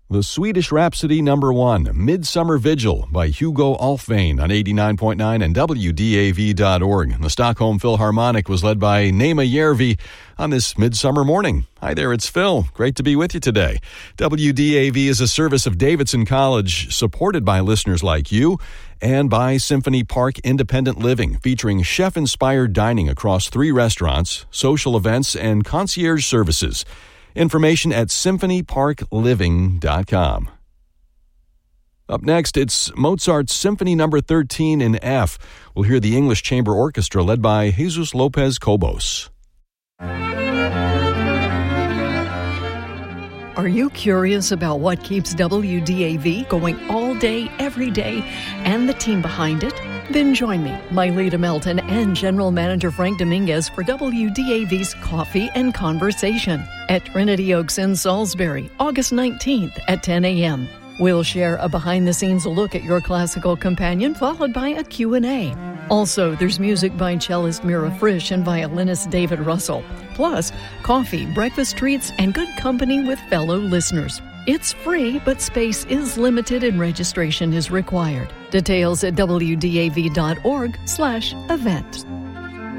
The Swedish Rhapsody #1, Midsummer Vigil by Hugo Alfvén on 89.9 and WDAV.org. The Stockholm Philharmonic was led by Nema Järvi on this midsummer morning. Hi there, it's Phil. Great to be with you today. WDAV is a service of Davidson College, supported by listeners like you, and by Symphony Park Independent Living, featuring chef-inspired dining across 3 restaurants, social events, and concierge services. Information at symphonyparkliving.com. Up next, it's Mozart's Symphony No. 13 in F. We'll hear the English Chamber Orchestra led by Jesus Lopez Cobos. Are you curious about what keeps WDAV going all day, every day, and the team behind it? Then join me, Myleta Melton, and General Manager Frank Dominguez for WDAV's Coffee and Conversation at Trinity Oaks in Salisbury, August 19th at 10 a.m. We'll share a behind-the-scenes look at your classical companion, followed by a Q&A. Also, there's music by cellist Mira Frisch and violinist David Russell. Plus, coffee, breakfast treats, and good company with fellow listeners. It's free, but space is limited and registration is required. Details at wdav.org/event.